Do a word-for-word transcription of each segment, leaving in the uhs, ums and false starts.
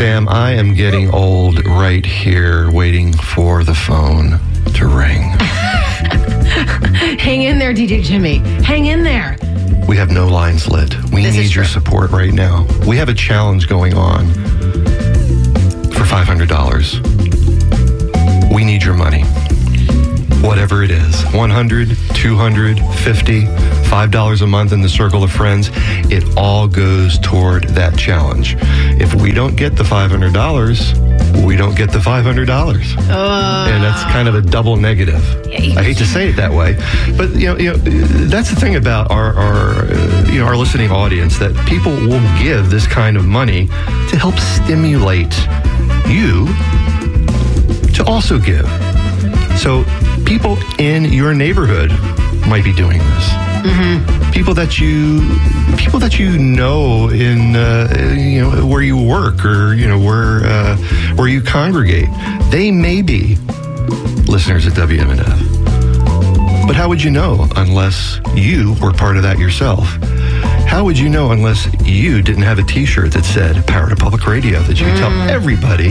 Sam, I am getting old right here, waiting for the phone to ring. Hang in there, D J Jimmy. Hang in there. We have no lines lit. We This need is your true. support right now. We have a challenge going on for five hundred dollars. We need your money. Whatever it is, one hundred, two hundred, fifty, five dollars a month in the circle of friends, it all goes toward that challenge. If we don't get the five hundred dollars, we don't get the five hundred dollars. Uh, And that's kind of a double negative. I hate to say it that way, but you know, you know, that's the thing about our, our, uh, you know, our listening audience, that people will give this kind of money to help stimulate you to also give. So people in your neighborhood might be doing this. Mm-hmm. People that you, people that you know in, uh, you know, where you work or you know where uh, where you congregate, they may be listeners at W M N F. But how would you know unless you were part of that yourself? How would you know unless you didn't have a T-shirt that said "Power to Public Radio," that you could tell everybody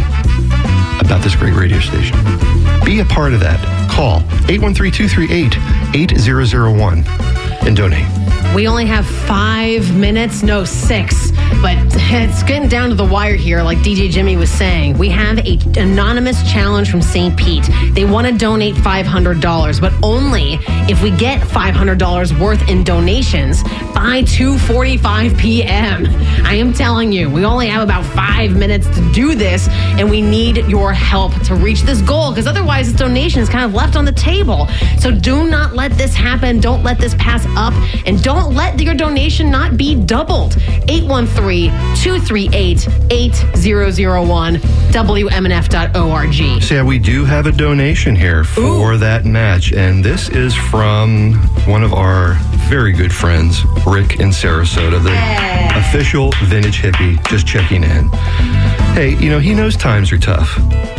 about this great radio station? Be a part of that. Call eight one three, two three eight, eight zero zero one and donate. We only have five minutes, no, six. But it's getting down to the wire here, like D J Jimmy was saying. We have an anonymous challenge from Saint Pete. They want to donate five hundred dollars, but only if we get five hundred dollars worth in donations by two forty-five p.m. I am telling you, we only have about five minutes to do this, and we need your help to reach this goal, because otherwise this donation is kind of left on the table. So do not let this happen. Don't let this pass up, and don't let your donation not be doubled. eight one three, two three eight, eight zero zero one, W M N F dot org. So yeah, we do have a donation here for Ooh. that match, and this is from one of our very good friends, Rick in Sarasota, the Hey. official vintage hippie, just checking in. Hey, you know, he knows times are tough,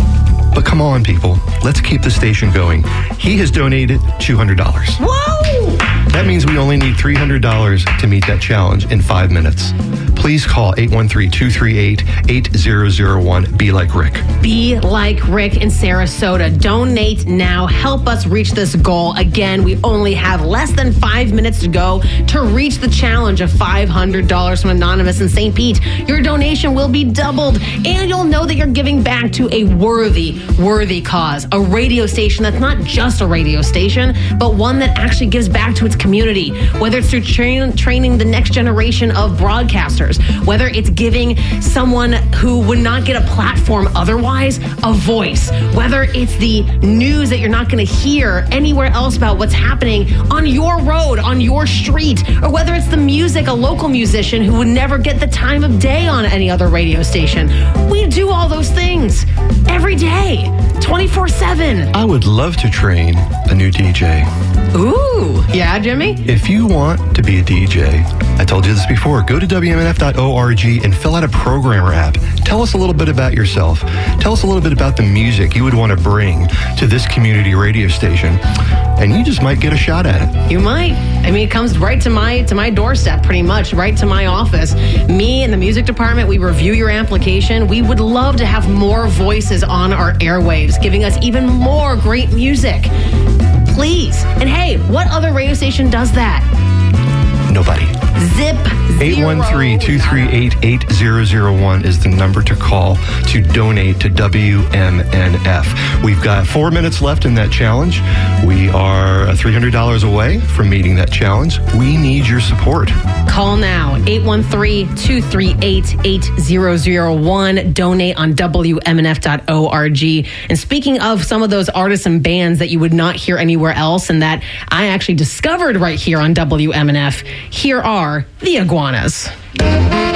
but come on, people, let's keep the station going. He has donated two hundred dollars. Whoa! That means we only need three hundred dollars to meet that challenge in five minutes. Please call eight one three, two three eight, eight zero zero one. Be like Rick. Be like Rick in Sarasota. Donate now. Help us reach this goal. Again, we only have less than five minutes to go to reach the challenge of five hundred dollars from Anonymous in Saint Pete. Your donation will be doubled, and you'll know that you're giving back to a worthy, worthy cause. A radio station that's not just a radio station, but one that actually gives back to its community, whether it's through train, training the next generation of broadcasters, whether it's giving someone who would not get a platform otherwise a voice, whether it's the news that you're not going to hear anywhere else about what's happening on your road, on your street, or whether it's the music, a local musician who would never get the time of day on any other radio station. We do all those things every day, twenty-four seven. I would love to train a new D J. Ooh, yeah, Jimmy? If you want to be a D J, I told you this before, go to W M N F dot org and fill out a programmer app. Tell us a little bit about yourself. Tell us a little bit about the music you would want to bring to this community radio station, and you just might get a shot at it. You might. I mean, it comes right to my to my doorstep, pretty much, right to my office. Me and the music department, we review your application. We would love to have more voices on our airwaves, giving us even more great music. Please. And hey, what other radio station does that? Nobody. Zip eight one three, two three eight, eight zero zero one is the number to call to donate to W M N F. We've got four minutes left in that challenge. We are three hundred dollars away from meeting that challenge. We need your support. Call now, eight one three, two three eight, eight zero zero one. Donate on W M N F dot org. And speaking of some of those artists and bands that you would not hear anywhere else and that I actually discovered right here on W M N F, here are the Iguanas.